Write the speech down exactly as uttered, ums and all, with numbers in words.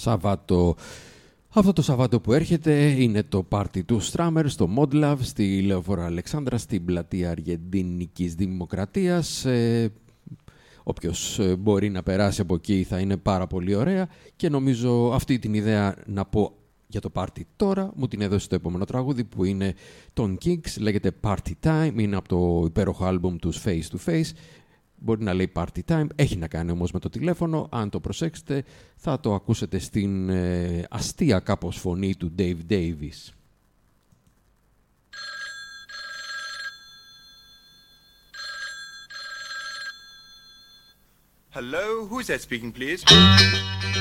Σαββάτο. Αυτό το Σαββάτο που έρχεται είναι το πάρτι του Στράμερ στο Modlove, στη Λεωφόρο Αλεξάνδρα, στην πλατεία Αργεντινικής Δημοκρατίας. Ε, όποιος μπορεί να περάσει από εκεί θα είναι πάρα πολύ ωραία και νομίζω αυτή την ιδέα να πω για το πάρτι τώρα μου την έδωσε το επόμενο τραγούδι που είναι των Kings, λέγεται Party Time, είναι από το υπέροχο άλμπουμ τους Face to Face. Μπορεί να λέει Party Time, έχει να κάνει όμως με το τηλέφωνο. Αν το προσέξετε θα το ακούσετε στην ε, αστεία κάπως φωνή του Dave Davis. Hello, who's that speaking, please?